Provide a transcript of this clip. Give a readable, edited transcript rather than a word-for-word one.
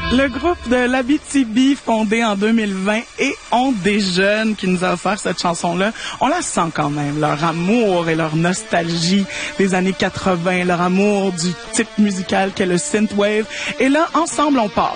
Le groupe de l'Abitibi, fondé en 2020 et ont des jeunes qui nous a offert cette chanson-là. On la sent quand même, leur amour et leur nostalgie des années 80, leur amour du type musical qu'est le synthwave. Et là, ensemble, on part.